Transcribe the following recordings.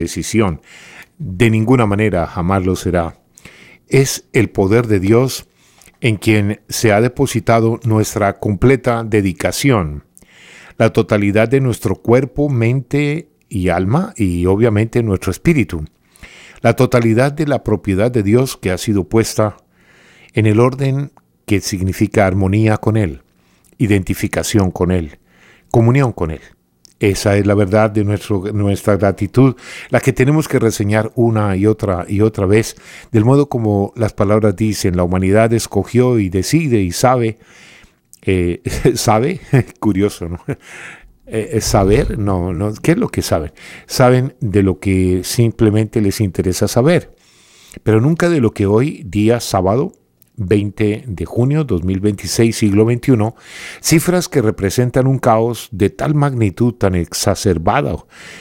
decisión. De ninguna manera jamás lo será. Es el poder de Dios en quien se ha depositado nuestra completa dedicación, la totalidad de nuestro cuerpo, mente y alma, y obviamente nuestro espíritu. La totalidad de la propiedad de Dios que ha sido puesta en el orden que significa armonía con Él, identificación con Él, comunión con Él. Esa es la verdad de nuestra gratitud, la que tenemos que reseñar una y otra vez, del modo como las palabras dicen: la humanidad escogió y decide y sabe, ¿sabe? Curioso, ¿no? Saber, no, ¿qué es lo que saben? Saben de lo que simplemente les interesa saber, pero nunca de lo que hoy, día sábado, 20 de junio 2026, siglo XXI, cifras que representan un caos de tal magnitud, tan exacerbada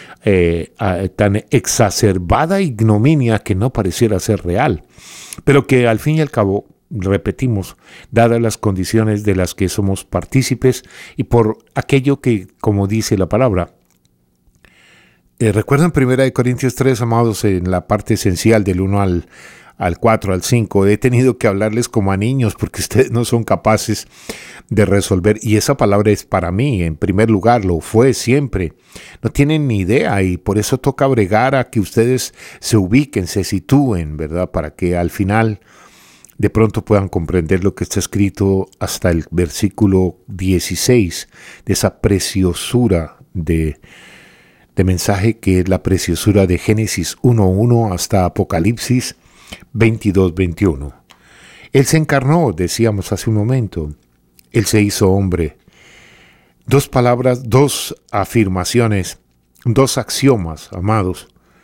ignominia que no pareciera ser real, pero que al fin y al cabo, repetimos, dadas las condiciones de las que somos partícipes y por aquello que, como dice la palabra, recuerdan 1 Corintios 3, amados, en la parte esencial del 1 al 4, al 5, he tenido que hablarles como a niños porque ustedes no son capaces de resolver, y esa palabra es para mí, en primer lugar, lo fue siempre. No tienen ni idea, y por eso toca bregar a que ustedes se ubiquen, se sitúen, ¿verdad? Para que al final de pronto puedan comprender lo que está escrito hasta el versículo 16, de esa preciosura de mensaje que es la preciosura de Génesis 1:1 hasta Apocalipsis 22:21. Él se encarnó, decíamos hace un momento. Él se hizo hombre. Dos palabras, dos afirmaciones, dos axiomas, amados,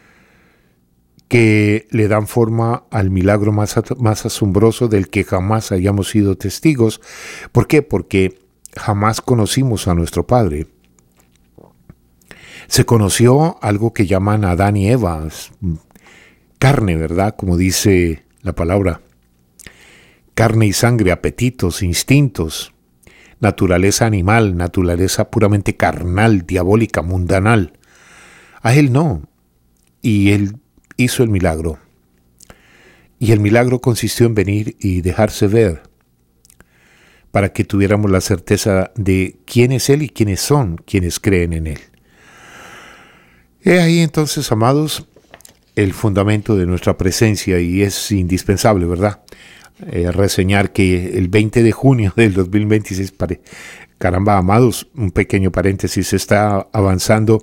que le dan forma al milagro más asombroso del que jamás hayamos sido testigos. ¿Por qué? Porque jamás conocimos a nuestro Padre. Se conoció algo que llaman Adán y Eva, carne, ¿verdad? Como dice la palabra. Carne y sangre, apetitos, instintos, naturaleza animal, naturaleza puramente carnal, diabólica, mundanal. A él no. Y él hizo el milagro. Y el milagro consistió en venir y dejarse ver, para que tuviéramos la certeza de quién es Él y quiénes son quienes creen en Él. He ahí entonces, amados, el fundamento de nuestra presencia, y es indispensable, ¿verdad? Reseñar que el 20 de junio del 2026, caramba, amados, un pequeño paréntesis, está avanzando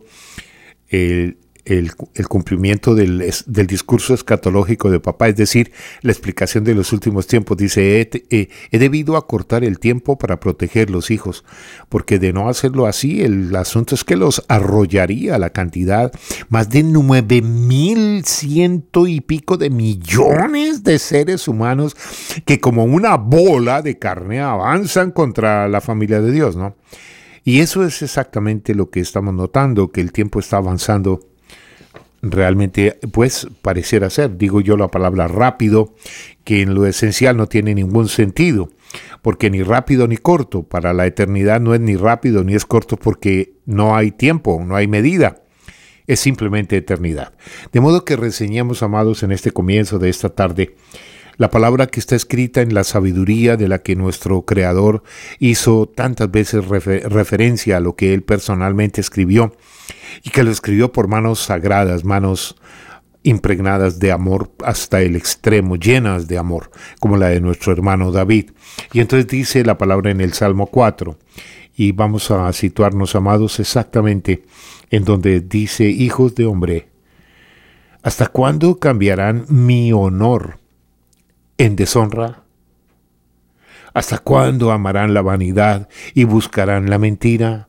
el cumplimiento del discurso escatológico de papá, es decir, la explicación de los últimos tiempos. Dice, he debido acortar el tiempo para proteger los hijos, porque de no hacerlo así, el asunto es que los arrollaría la cantidad, más de 9,100 y pico de millones de seres humanos que como una bola de carne avanzan contra la familia de Dios, ¿no? Y eso es exactamente lo que estamos notando, que el tiempo está avanzando. Realmente, pues, pareciera ser, digo yo la palabra rápido, que en lo esencial no tiene ningún sentido, porque ni rápido ni corto, para la eternidad no es ni rápido ni es corto, porque no hay tiempo, no hay medida, es simplemente eternidad. De modo que reseñemos, amados, en este comienzo de esta tarde, la palabra que está escrita en la sabiduría de la que nuestro Creador hizo tantas veces referencia a lo que Él personalmente escribió, y que lo escribió por manos sagradas, manos impregnadas de amor hasta el extremo, llenas de amor, como la de nuestro hermano David. Y entonces dice la palabra en el Salmo 4, y vamos a situarnos, amados, exactamente en donde dice: hijos de hombre, ¿hasta cuándo cambiarán mi honor en deshonra? ¿Hasta cuándo amarán la vanidad y buscarán la mentira?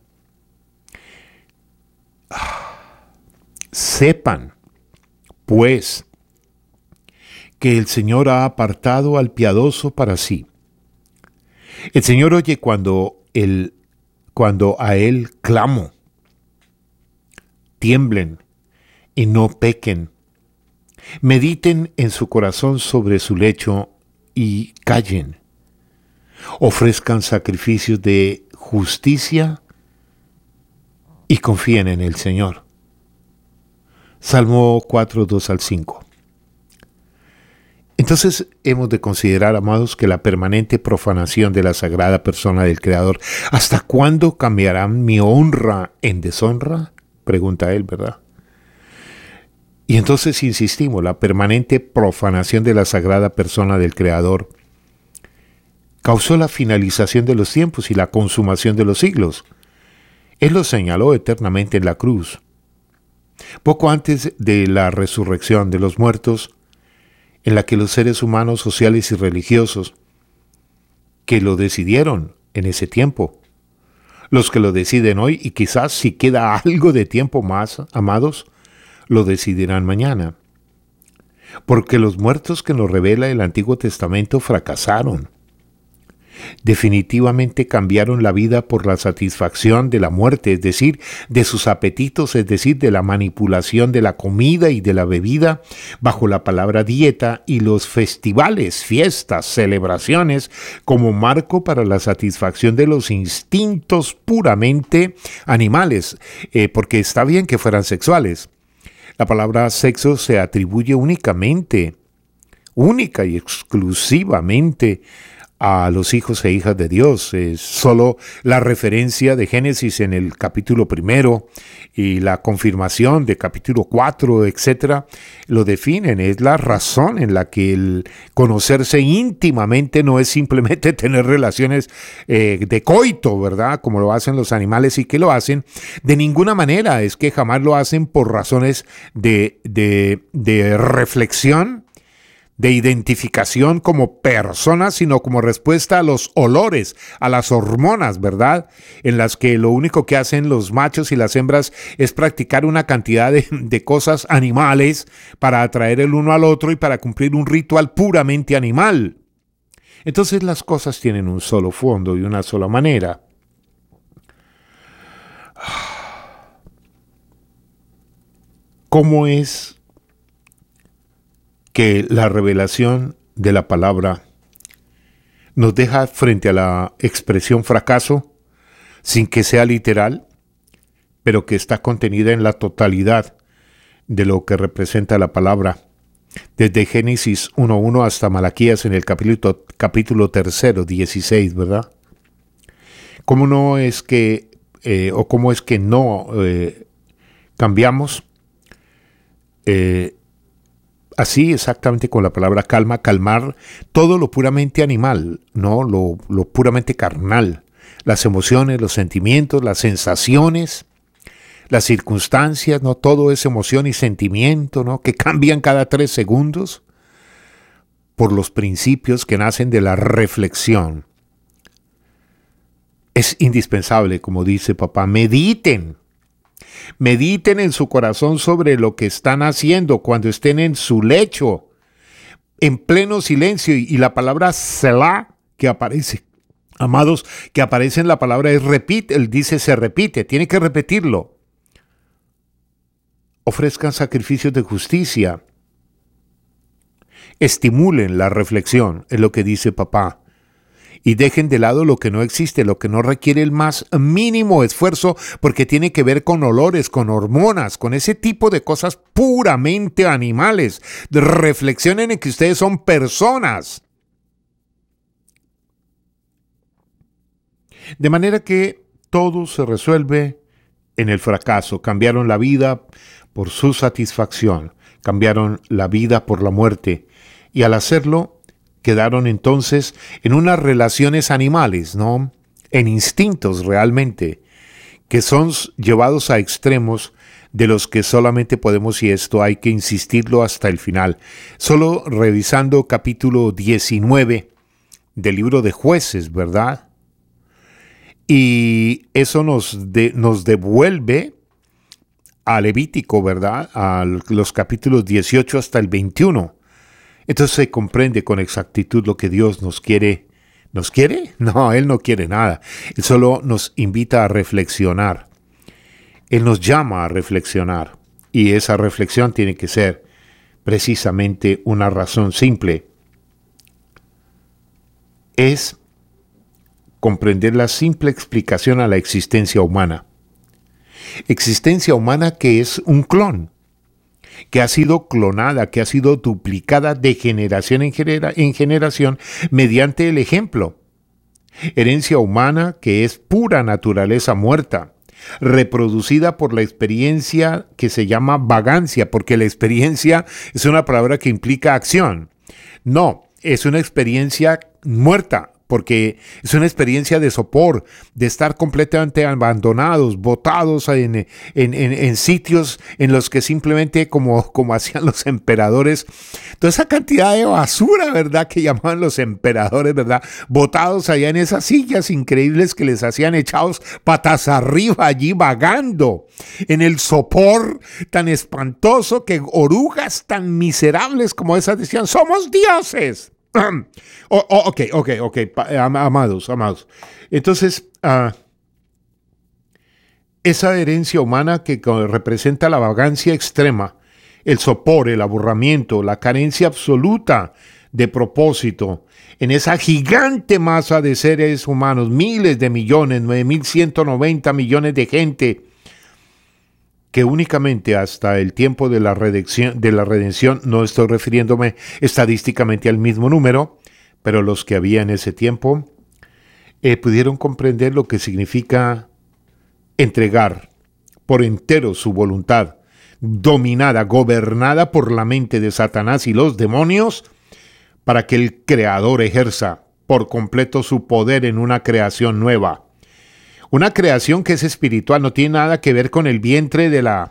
Sepan, pues, que el Señor ha apartado al piadoso para sí. El Señor oye cuando a Él clamo. Tiemblen y no pequen. Mediten en su corazón sobre su lecho y callen. Ofrezcan sacrificios de justicia y confíen en el Señor. Salmo 4, 2 al 5. Entonces hemos de considerar, amados, que la permanente profanación de la sagrada persona del Creador, ¿hasta cuándo cambiarán mi honra en deshonra? Pregunta él, ¿verdad? Y entonces insistimos, la permanente profanación de la sagrada persona del Creador causó la finalización de los tiempos y la consumación de los siglos. Él lo señaló eternamente en la cruz. Poco antes de la resurrección de los muertos, en la que los seres humanos, sociales y religiosos, que lo decidieron en ese tiempo, los que lo deciden hoy y quizás si queda algo de tiempo más, amados, lo decidirán mañana. Porque los muertos que nos revela el Antiguo Testamento fracasaron. Definitivamente cambiaron la vida por la satisfacción de la muerte, es decir, de sus apetitos, es decir, de la manipulación de la comida y de la bebida, bajo la palabra dieta y los festivales, fiestas, celebraciones, como marco para la satisfacción de los instintos puramente animales, porque está bien que fueran sexuales. La palabra sexo se atribuye única y exclusivamente a los hijos e hijas de Dios. Es solo la referencia de Génesis en el capítulo 1 y la confirmación de capítulo 4, etcétera, lo definen. Es la razón en la que el conocerse íntimamente no es simplemente tener relaciones de coito, ¿verdad? Como lo hacen los animales y que lo hacen. De ninguna manera es que jamás lo hacen por razones de reflexión, de identificación como personas, sino como respuesta a los olores, a las hormonas, ¿verdad? En las que lo único que hacen los machos y las hembras es practicar una cantidad de cosas animales para atraer el uno al otro y para cumplir un ritual puramente animal. Entonces las cosas tienen un solo fondo y una sola manera. ¿Cómo es que la revelación de la palabra nos deja frente a la expresión fracaso, sin que sea literal, pero que está contenida en la totalidad de lo que representa la palabra, desde Génesis 1.1 hasta Malaquías en el capítulo 3, 16, ¿verdad? ¿Cómo no es que, cómo es que no cambiamos? Así exactamente con la palabra calma, calmar todo lo puramente animal, ¿no? Lo puramente carnal, las emociones, los sentimientos, las sensaciones, las circunstancias, ¿no? Todo es emoción y sentimiento, ¿no? Que cambian cada 3 segundos por los principios que nacen de la reflexión. Es indispensable, como dice papá, mediten en su corazón sobre lo que están haciendo cuando estén en su lecho, en pleno silencio. Y la palabra Selah que aparece, amados, que aparece en la palabra es repite, él dice se repite, tiene que repetirlo. Ofrezcan sacrificios de justicia, estimulen la reflexión, es lo que dice papá. Y dejen de lado lo que no existe, lo que no requiere el más mínimo esfuerzo, porque tiene que ver con olores, con hormonas, con ese tipo de cosas puramente animales. Reflexionen en que ustedes son personas. De manera que todo se resuelve en el fracaso. Cambiaron la vida por su satisfacción, cambiaron la vida por la muerte. Y al hacerlo, quedaron entonces en unas relaciones animales, ¿no? En instintos realmente, que son llevados a extremos de los que solamente podemos, y esto hay que insistirlo hasta el final. Solo revisando capítulo 19 del libro de Jueces, ¿verdad? Y eso nos devuelve a Levítico, ¿verdad? A los capítulos 18 hasta el 21. Entonces se comprende con exactitud lo que Dios nos quiere. ¿Nos quiere? No, Él no quiere nada. Él solo nos invita a reflexionar. Él nos llama a reflexionar. Y esa reflexión tiene que ser precisamente una razón simple. Es comprender la simple explicación a la existencia humana. Existencia humana que es un clon. que ha sido clonada, que ha sido duplicada de generación en generación mediante el ejemplo. Herencia humana que es pura naturaleza muerta, reproducida por la experiencia que se llama vagancia, porque la experiencia es una palabra que implica acción. No, es una experiencia muerta, porque es una experiencia de sopor, de estar completamente abandonados, botados en sitios en los que simplemente, como hacían los emperadores, toda esa cantidad de basura, ¿verdad?, que llamaban los emperadores, ¿verdad?, botados allá en esas sillas increíbles que les hacían echados patas arriba allí vagando, en el sopor tan espantoso que orugas tan miserables como esas decían, ¡somos dioses! Ok, amados. Entonces, esa herencia humana que representa la vagancia extrema, el sopor, el aburrimiento, la carencia absoluta de propósito, en esa gigante masa de seres humanos, miles de millones, 9.190 millones de gente, que únicamente hasta el tiempo de la redención, no estoy refiriéndome estadísticamente al mismo número, pero los que había en ese tiempo pudieron comprender lo que significa entregar por entero su voluntad, dominada, gobernada por la mente de Satanás y los demonios, para que el Creador ejerza por completo su poder en una creación nueva. Una creación que es espiritual, no tiene nada que ver con el vientre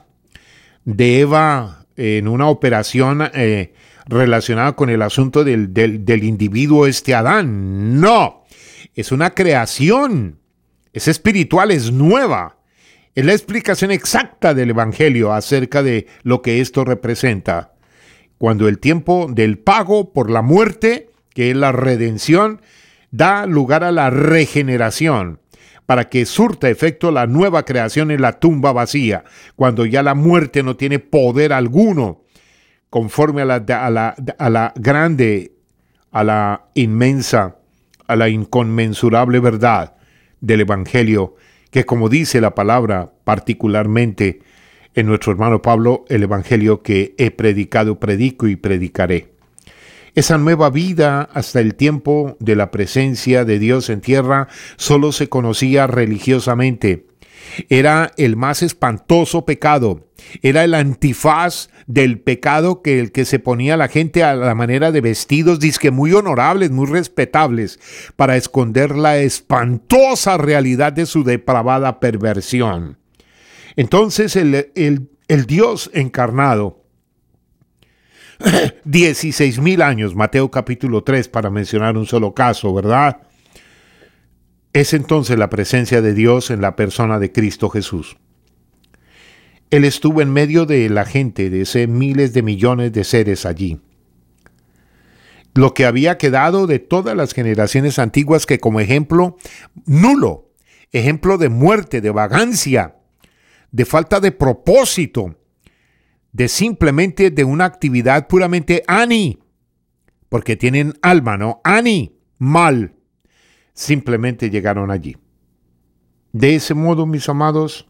de Eva en una operación relacionada con el asunto del individuo Adán. No, es una creación, es espiritual, es nueva. Es la explicación exacta del Evangelio acerca de lo que esto representa. Cuando el tiempo del pago por la muerte, que es la redención, da lugar a la regeneración, para que surta efecto la nueva creación en la tumba vacía, cuando ya la muerte no tiene poder alguno, conforme a la grande, a la inmensa, a la inconmensurable verdad del Evangelio, que como dice la palabra particularmente en nuestro hermano Pablo, el Evangelio que he predicado, predico y predicaré. Esa nueva vida hasta el tiempo de la presencia de Dios en tierra solo se conocía religiosamente. Era el más espantoso pecado. Era el antifaz del pecado que el que se ponía la gente a la manera de vestidos dizque muy honorables, muy respetables, para esconder la espantosa realidad de su depravada perversión. Entonces el Dios encarnado, 16,000 años, Mateo capítulo 3, para mencionar un solo caso, ¿verdad? Es entonces la presencia de Dios en la persona de Cristo Jesús. Él estuvo en medio de la gente, de ese miles de millones de seres allí. Lo que había quedado de todas las generaciones antiguas que como ejemplo nulo, ejemplo de muerte, de vagancia, de falta de propósito, de simplemente de una actividad puramente porque tienen alma, ¿no? Mal. Simplemente llegaron allí. De ese modo, mis amados,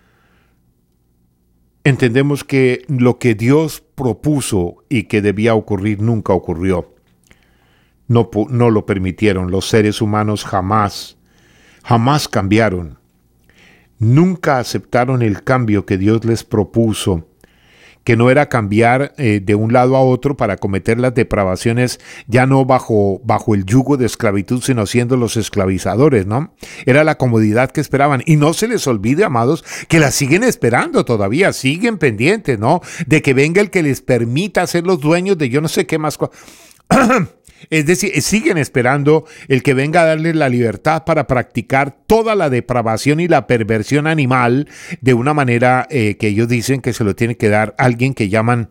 entendemos que lo que Dios propuso y que debía ocurrir nunca ocurrió. No lo permitieron. Los seres humanos jamás cambiaron. Nunca aceptaron el cambio que Dios les propuso, que no era cambiar de un lado a otro para cometer las depravaciones, ya no bajo el yugo de esclavitud, sino siendo los esclavizadores, ¿no? Era la comodidad que esperaban. Y no se les olvide, amados, que la siguen esperando todavía, siguen pendientes, ¿no? De que venga el que les permita ser los dueños de yo no sé qué más. Es decir, siguen esperando el que venga a darles la libertad para practicar toda la depravación y la perversión animal de una manera que ellos dicen que se lo tiene que dar alguien que llaman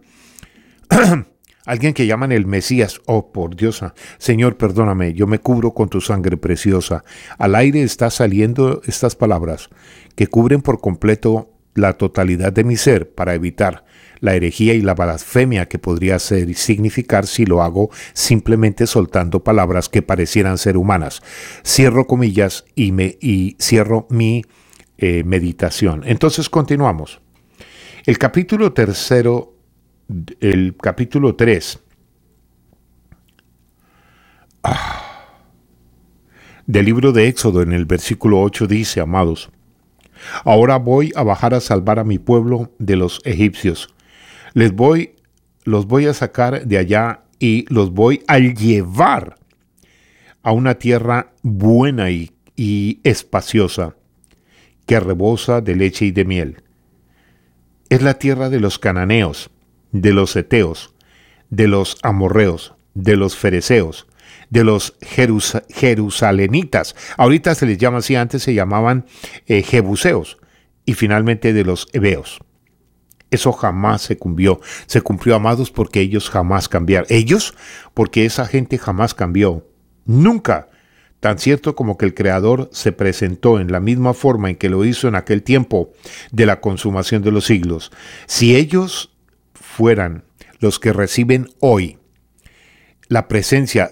el Mesías. Oh, por Dios, Señor, perdóname, yo me cubro con tu sangre preciosa. Al aire está saliendo estas palabras que cubren por completo la totalidad de mi ser para evitar la herejía y la blasfemia que podría ser y significar si lo hago simplemente soltando palabras que parecieran ser humanas. Cierro comillas y cierro mi meditación. Entonces continuamos. El capítulo 3 el capítulo 3 del libro de Éxodo, en el versículo 8 dice: amados, ahora voy a bajar a salvar a mi pueblo de los egipcios. Los voy a sacar de allá y los voy a llevar a una tierra buena y espaciosa, que rebosa de leche y de miel. Es la tierra de los cananeos, de los heteos, de los amorreos, de los fereceos, de los jerusalenitas. Ahorita se les llama así, antes se llamaban jebuseos, y finalmente de los heveos. Eso jamás se cumplió, amados, porque ellos jamás cambiaron. Ellos, porque esa gente jamás cambió. Nunca. Tan cierto como que el Creador se presentó en la misma forma en que lo hizo en aquel tiempo de la consumación de los siglos. Si ellos fueran los que reciben hoy la presencia,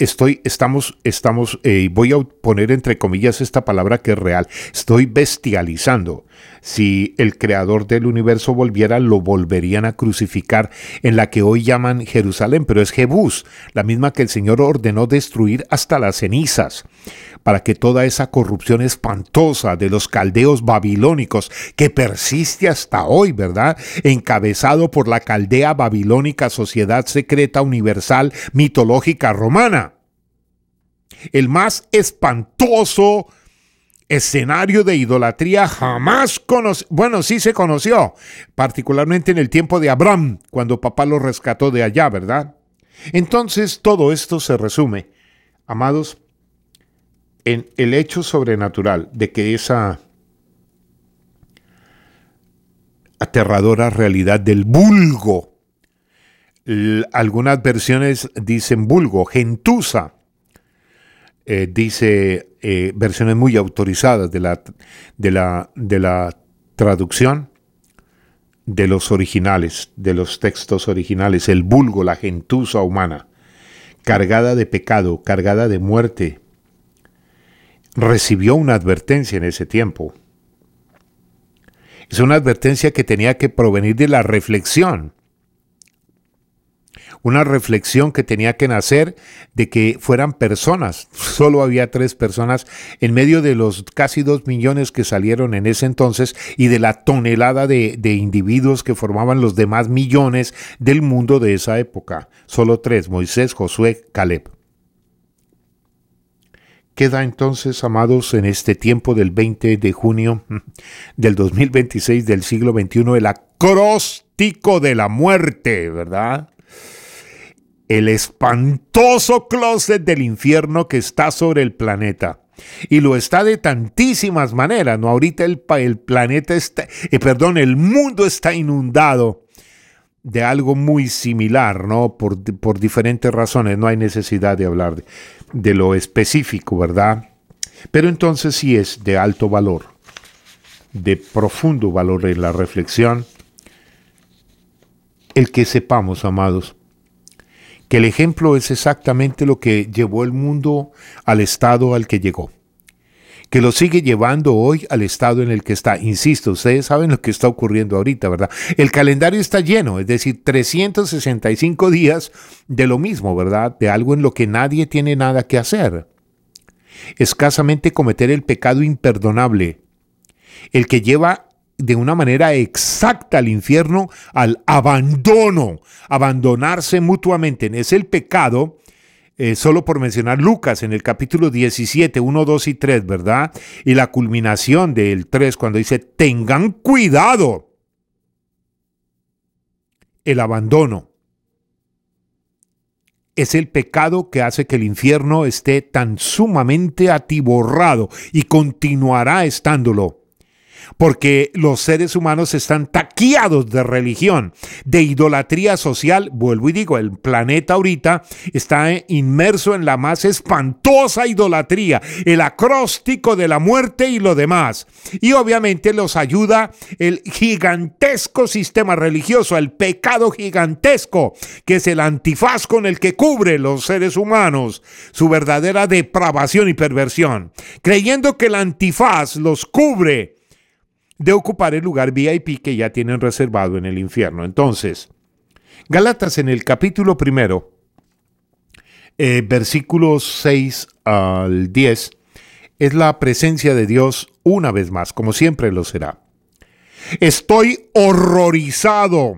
voy a poner entre comillas esta palabra que es real, estoy bestializando. Si el creador del universo volviera, lo volverían a crucificar en la que hoy llaman Jerusalén, pero es Jebús, la misma que el Señor ordenó destruir hasta las cenizas, para que toda esa corrupción espantosa de los caldeos babilónicos, que persiste hasta hoy, ¿verdad?, encabezado por la caldea babilónica, sociedad secreta universal mitológica romana, el más espantoso escenario de idolatría jamás sí se conoció, particularmente en el tiempo de Abraham, cuando papá lo rescató de allá, ¿verdad? Entonces todo esto se resume, amados, en el hecho sobrenatural de que esa aterradora realidad del vulgo, algunas versiones dicen vulgo, gentuza, dice versiones muy autorizadas de la traducción de los originales, de los textos originales, el vulgo, la gentuza humana, cargada de pecado, cargada de muerte, recibió una advertencia en ese tiempo. Es una advertencia que tenía que provenir de la reflexión. Una reflexión que tenía que nacer de que fueran personas. Solo había 3 personas en medio de los casi 2 millones que salieron en ese entonces y de la tonelada de individuos que formaban los demás millones del mundo de esa época. Solo 3, Moisés, Josué, Caleb. Queda entonces, amados, en este tiempo del 20 de junio del 2026 del siglo XXI, el acróstico de la muerte, ¿verdad? El espantoso closet del infierno que está sobre el planeta. Y lo está de tantísimas maneras, ¿no? Ahorita el mundo está inundado de algo muy similar, ¿no? Por diferentes razones, no hay necesidad de hablar de lo específico, ¿verdad? Pero entonces sí es de alto valor, de profundo valor en la reflexión, el que sepamos, amados, que el ejemplo es exactamente lo que llevó el mundo al estado al que llegó, que lo sigue llevando hoy al estado en el que está. Insisto, ustedes saben lo que está ocurriendo ahorita, ¿verdad? El calendario está lleno, es decir, 365 días de lo mismo, ¿verdad? De algo en lo que nadie tiene nada que hacer. Escasamente cometer el pecado imperdonable, el que lleva de una manera exacta al infierno, al abandono, abandonarse mutuamente. Es el pecado. Solo por mencionar Lucas en el capítulo 17, 1, 2 y 3, ¿verdad? Y la culminación del 3 cuando dice, tengan cuidado. El abandono es el pecado que hace que el infierno esté tan sumamente atiborrado y continuará estándolo. Porque los seres humanos están taquiados de religión, de idolatría social. Vuelvo y digo, el planeta ahorita está inmerso en la más espantosa idolatría, el acróstico de la muerte y lo demás. Y obviamente los ayuda el gigantesco sistema religioso, el pecado gigantesco, que es el antifaz con el que cubre los seres humanos su verdadera depravación y perversión, creyendo que el antifaz los cubre de ocupar el lugar VIP que ya tienen reservado en el infierno. Entonces, Gálatas en el capítulo 1, versículos 6 al 10, es la presencia de Dios una vez más, como siempre lo será. Estoy horrorizado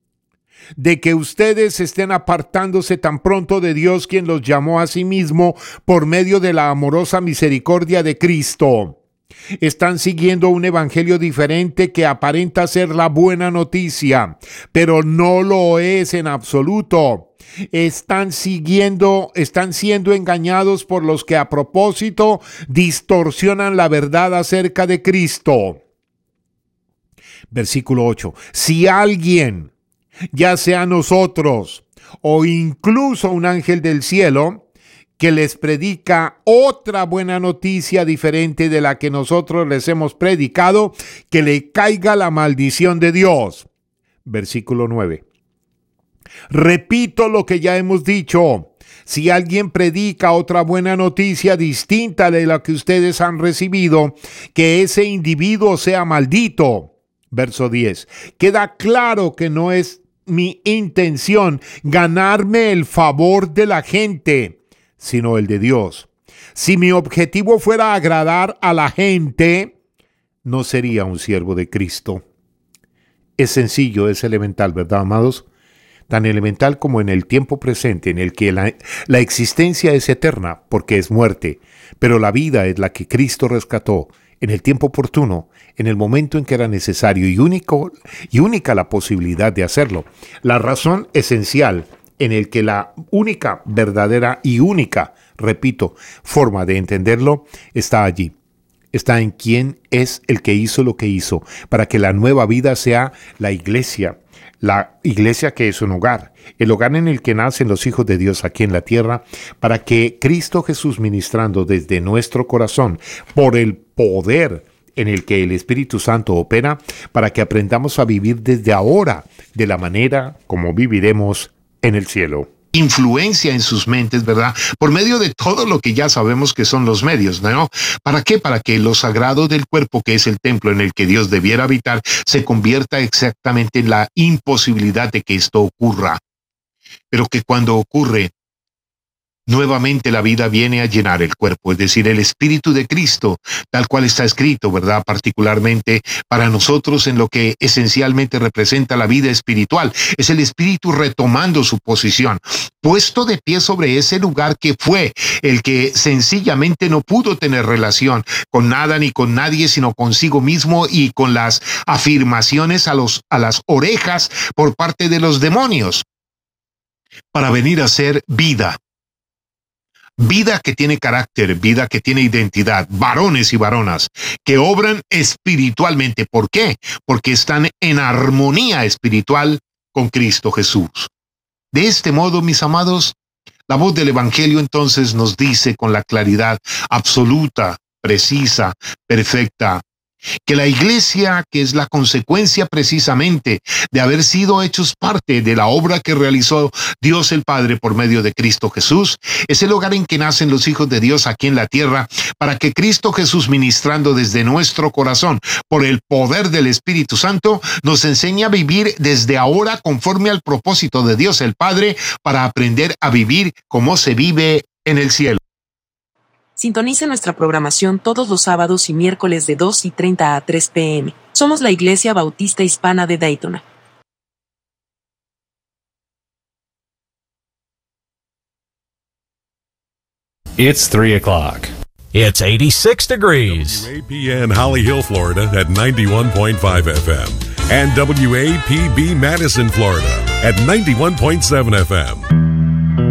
de que ustedes estén apartándose tan pronto de Dios, quien los llamó a sí mismo por medio de la amorosa misericordia de Cristo. Están siguiendo un evangelio diferente que aparenta ser la buena noticia, pero no lo es en absoluto. Están siendo engañados por los que a propósito distorsionan la verdad acerca de Cristo. Versículo 8. Si alguien, ya sea nosotros o incluso un ángel del cielo, que les predica otra buena noticia diferente de la que nosotros les hemos predicado, que le caiga la maldición de Dios. Versículo 9. Repito lo que ya hemos dicho. Si alguien predica otra buena noticia distinta de la que ustedes han recibido, que ese individuo sea maldito. Verso 10. Queda claro que no es mi intención ganarme el favor de la gente, sino el de Dios. Si mi objetivo fuera agradar a la gente, no sería un siervo de Cristo. Es sencillo, es elemental, ¿verdad, amados? Tan elemental como en el tiempo presente, en el que la existencia es eterna, porque es muerte, pero la vida es la que Cristo rescató en el tiempo oportuno, en el momento en que era necesario y única la posibilidad de hacerlo. La razón esencial en el que la única, verdadera y única, repito, forma de entenderlo está allí. Está en quién es el que hizo lo que hizo, para que la nueva vida sea la iglesia que es un hogar, el hogar en el que nacen los hijos de Dios aquí en la tierra, para que Cristo Jesús, ministrando desde nuestro corazón, por el poder en el que el Espíritu Santo opera, para que aprendamos a vivir desde ahora de la manera como viviremos en el cielo. Influencia en sus mentes, ¿verdad? Por medio de todo lo que ya sabemos que son los medios, ¿no? ¿Para qué? Para que lo sagrado del cuerpo, que es el templo en el que Dios debiera habitar, se convierta exactamente en la imposibilidad de que esto ocurra. Pero que cuando ocurre, nuevamente la vida viene a llenar el cuerpo, es decir, el Espíritu de Cristo, tal cual está escrito, ¿verdad? Particularmente para nosotros en lo que esencialmente representa la vida espiritual. Es el Espíritu retomando su posición, puesto de pie sobre ese lugar que fue el que sencillamente no pudo tener relación con nada ni con nadie, sino consigo mismo y con las afirmaciones a las orejas por parte de los demonios, para venir a ser vida. Vida que tiene carácter, vida que tiene identidad, varones y varonas que obran espiritualmente. ¿Por qué? Porque están en armonía espiritual con Cristo Jesús. De este modo, mis amados, la voz del Evangelio entonces nos dice con la claridad absoluta, precisa, perfecta, que la iglesia, que es la consecuencia precisamente de haber sido hechos parte de la obra que realizó Dios el Padre por medio de Cristo Jesús, es el hogar en que nacen los hijos de Dios aquí en la tierra, para que Cristo Jesús, ministrando desde nuestro corazón por el poder del Espíritu Santo, nos enseñe a vivir desde ahora conforme al propósito de Dios el Padre, para aprender a vivir como se vive en el cielo. Sintonice nuestra programación todos los sábados y miércoles de 2:30 a 3 p.m. Somos la Iglesia Bautista Hispana de Daytona. It's 3 o'clock. It's 86 degrees. WAPN Holly Hill, Florida at 91.5 FM and WAPB Madison, Florida at 91.7 FM.